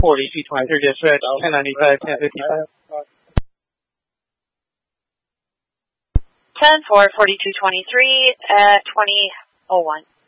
4223, dispatch 1095, 1055. 10-4, 4223 at 2001.